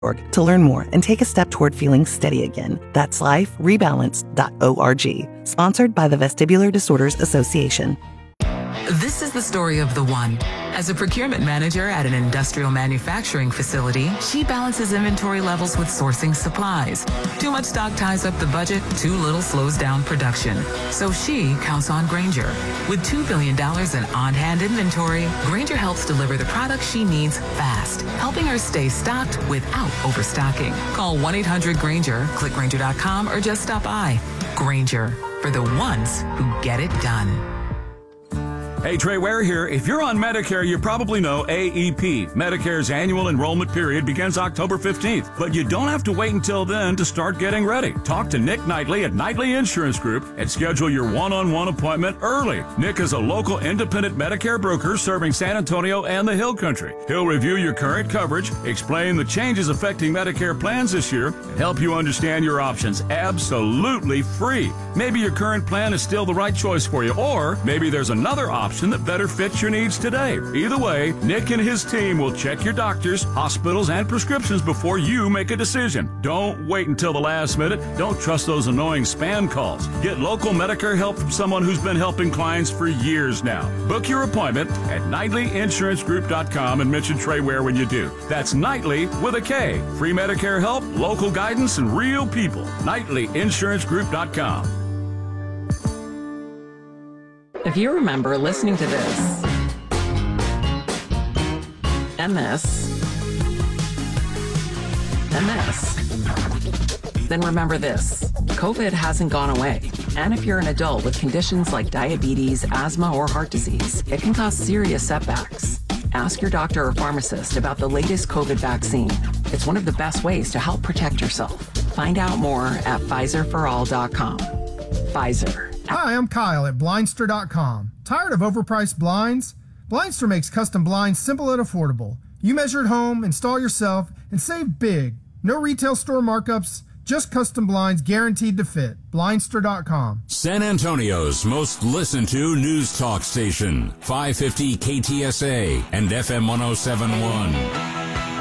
to learn more and take a step toward feeling steady again. That's liferebalance.org. Sponsored by the Vestibular Disorders Association. This is the story of the one. As a procurement manager at an industrial manufacturing facility, she balances inventory levels with sourcing supplies. Too much stock ties up the budget, too little slows down production. So she counts on Grainger. With $2 billion in on-hand inventory, Grainger helps deliver the products she needs fast, helping her stay stocked without overstocking. Call 1-800-GRAINGER, click Grainger.com, or just stop by. Grainger, for the ones who get it done. Hey, Trey Ware here. If you're on Medicare, you probably know AEP. Medicare's annual enrollment period begins October 15th, but you don't have to wait until then to start getting ready. Talk to Nick Knightley at Knightley Insurance Group and schedule your one-on-one appointment early. Nick is a local independent Medicare broker serving San Antonio and the Hill Country. He'll review your current coverage, explain the changes affecting Medicare plans this year, and help you understand your options absolutely free. Maybe your current plan is still the right choice for you, or maybe there's another option that better fits your needs today. Either way, Nick and his team will check your doctors, hospitals, and prescriptions before you make a decision. Don't wait until the last minute. Don't trust those annoying spam calls. Get local Medicare help from someone who's been helping clients for years now. Book your appointment at KnightleyInsuranceGroup.com and mention Trey Ware when you do. That's Knightley with a K. Free Medicare help, local guidance, and real people. KnightleyInsuranceGroup.com. If you remember listening to this, and this, and this, then remember this. COVID hasn't gone away. And if you're an adult with conditions like diabetes, asthma, or heart disease, it can cause serious setbacks. Ask your doctor or pharmacist about the latest COVID vaccine. It's one of the best ways to help protect yourself. Find out more at PfizerForAll.com. Pfizer. Hi, I'm Kyle at Blindster.com. Tired of overpriced blinds? Blindster makes custom blinds simple and affordable. You measure at home, install yourself, and save big. No retail store markups, just custom blinds guaranteed to fit. Blindster.com. San Antonio's most listened to news talk station, 550 KTSA and FM 1071.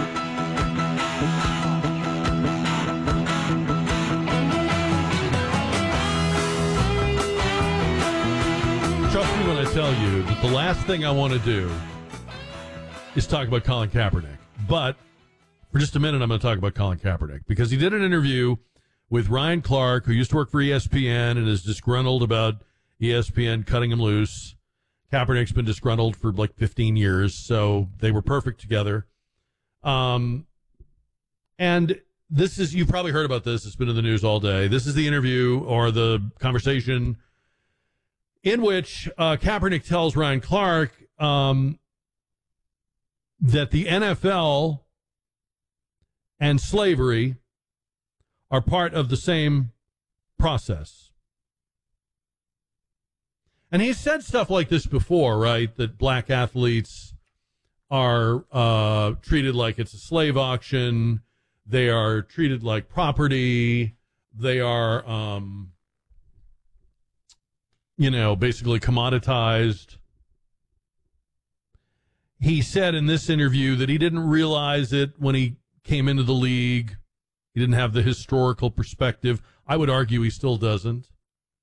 Trust me when I tell you that the last thing I want to do is talk about Colin Kaepernick. But for just a minute, I'm going to talk about Colin Kaepernick because he did an interview with Ryan Clark, who used to work for ESPN and is disgruntled about ESPN cutting him loose. Kaepernick's been disgruntled for like 15 years, so they were perfect together. And this is, you've probably heard about this. It's been in the news all day. This is the interview or the conversation in which Kaepernick tells Ryan Clark that the NFL and slavery are part of the same process. And he's said stuff like this before, right? That black athletes are treated like it's a slave auction. They are treated like property. They are basically commoditized. He said in this interview that he didn't realize it when he came into the league. He didn't have the historical perspective. I would argue he still doesn't.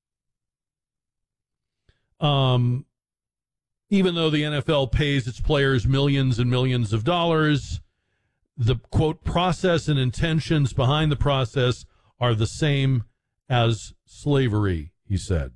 Even though the NFL pays its players millions and millions of dollars, the, quote, process and intentions behind the process are the same as slavery, he said.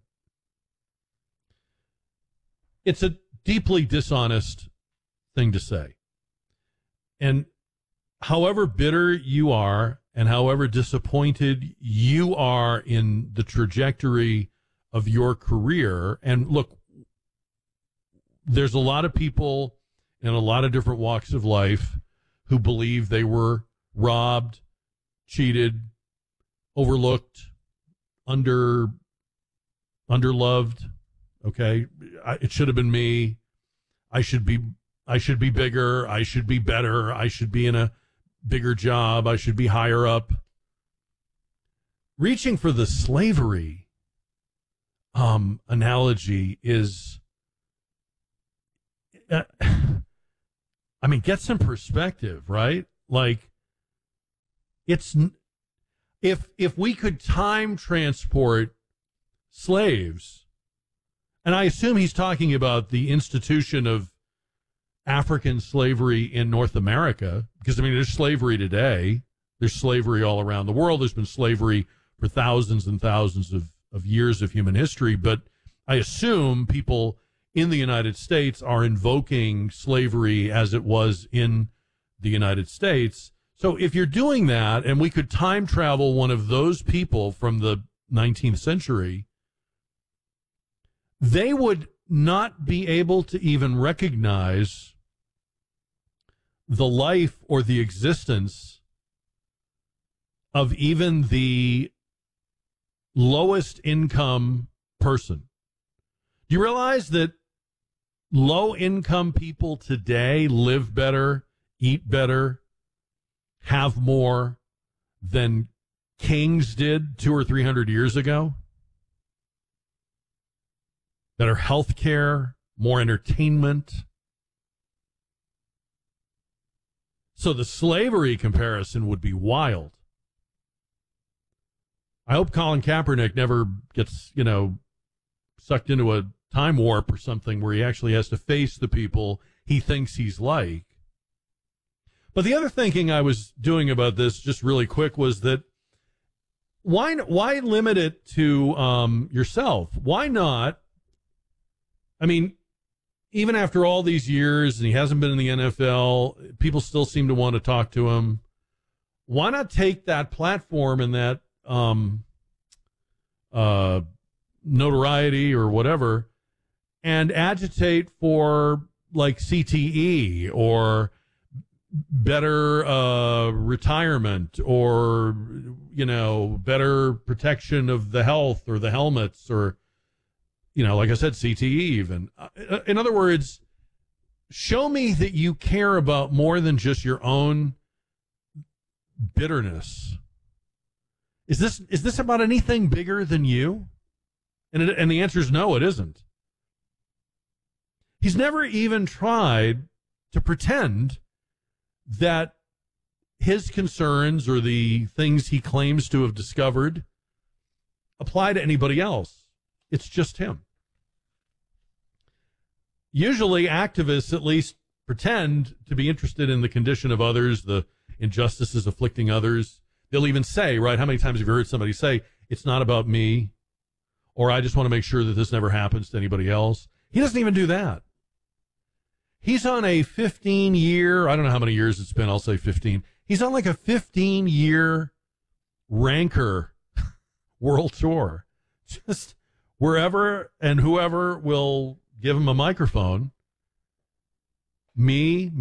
It's a deeply dishonest thing to say. And however bitter you are and however disappointed you are in the trajectory of your career, and look, there's a lot of people in a lot of different walks of life who believe they were robbed, cheated, overlooked, underloved. Okay, it should have been me. I should be bigger. I should be better. I should be in a bigger job. I should be higher up. Reaching for the slavery analogy is, get some perspective, right? Like, It's if we could time transport slaves, and I assume he's talking about the institution of African slavery in North America, because, I mean, there's slavery today. There's slavery all around the world. There's been slavery for thousands and thousands of years of human history. But I assume people in the United States are invoking slavery as it was in the United States. So if you're doing that, and we could time travel one of those people from the 19th century, they would not be able to even recognize the life or the existence of even the lowest income person. Do you realize that low income people today live better, eat better, have more than kings did 200 or 300 years ago? Better health care, more entertainment. So the slavery comparison would be wild. I hope Colin Kaepernick never gets, sucked into a time warp or something where he actually has to face the people he thinks he's like. But the other thinking I was doing about this, just really quick, was that why limit it to yourself? Why not? I mean, even after all these years, and he hasn't been in the NFL, people still seem to want to talk to him. Why not take that platform and that notoriety or whatever and agitate for, like, CTE or better retirement or, better protection of the health or the helmets or, like I said, CTE even. In other words, show me that you care about more than just your own bitterness. Is this about anything bigger than you? And the answer is no, it isn't. He's never even tried to pretend that his concerns or the things he claims to have discovered apply to anybody else. It's just him. Usually activists at least pretend to be interested in the condition of others, the injustices afflicting others. They'll even say, right, how many times have you heard somebody say, it's not about me, or I just want to make sure that this never happens to anybody else? He doesn't even do that. He's on a 15-year, I don't know how many years it's been, I'll say 15. He's on like a 15-year ranker world tour. Just wherever and whoever will give him a microphone, me.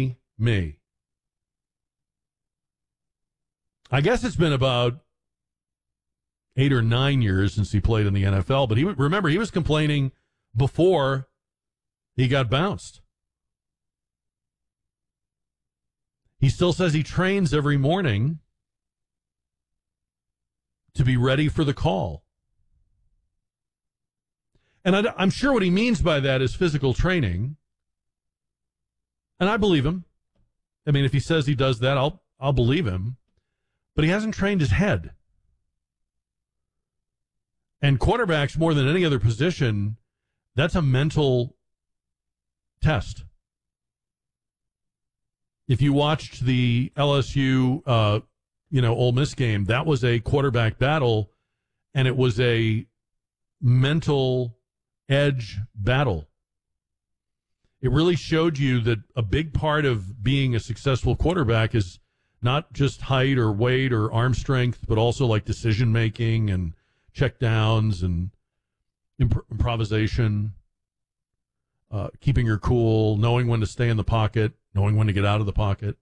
I guess it's been about 8 or 9 years since he played in the NFL, but he was complaining before he got bounced. He still says he trains every morning to be ready for the call. And I'm sure what he means by that is physical training. And I believe him. I mean, if he says he does that, I'll believe him. But he hasn't trained his head. And quarterbacks, more than any other position, that's a mental test. If you watched the LSU, Ole Miss game, that was a quarterback battle, and it was a mental edge battle. It really showed you that a big part of being a successful quarterback is not just height or weight or arm strength, but also like decision making and check downs and improvisation, keeping your cool, knowing when to stay in the pocket, knowing when to get out of the pocket.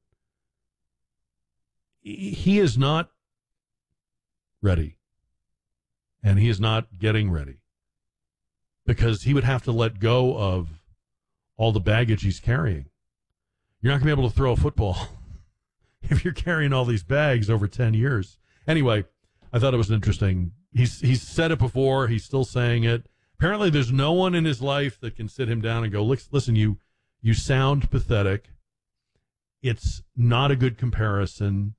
He is not ready, and he is not getting ready, because he would have to let go of all the baggage he's carrying. You're not going to be able to throw a football if you're carrying all these bags over 10 years. Anyway, I thought it was interesting. He's said it before. He's still saying it. Apparently, there's no one in his life that can sit him down and go, listen, you sound pathetic. It's not a good comparison.